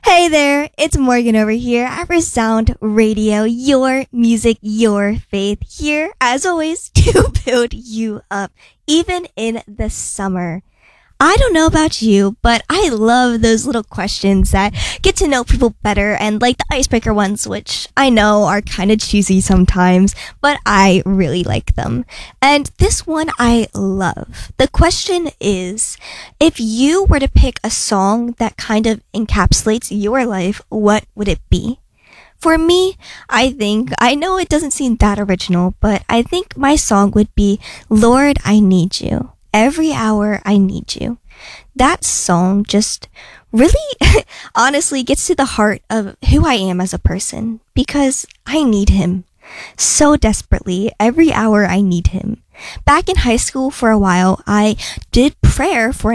Hey there, it's Morgan over here at Resound Radio, your music, your faith, here as always to build you up, even in the summer. I don't know about you, but I love those little questions that get to know people better and like the icebreaker ones, which I know are kind of cheesy sometimes, but I really like them. And this one I love. The question is, if you were to pick a song that kind of encapsulates your life, what would it be? For me, I know it doesn't seem that original, but I think my song would be Lord, I Need You. Every hour I need you. That song just really honestly gets to the heart of who I am as a person because I need him so desperately. Every hour I need him. Back in high school for a while, I did prayer for